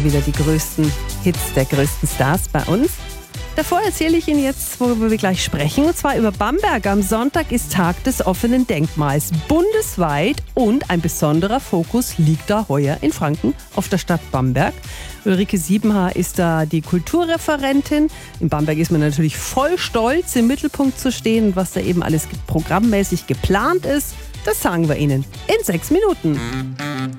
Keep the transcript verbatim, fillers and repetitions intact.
wieder die größten Hits der größten Stars bei uns. Davor erzähle ich Ihnen jetzt, worüber wir gleich sprechen, und zwar über Bamberg. Am Sonntag ist Tag des offenen Denkmals bundesweit und ein besonderer Fokus liegt da heuer in Franken auf der Stadt Bamberg. Ulrike Siebenhaar ist da die Kulturreferentin. In Bamberg ist man natürlich voll stolz, im Mittelpunkt zu stehen, und was da eben alles programmmäßig geplant ist, das sagen wir Ihnen in sechs Minuten.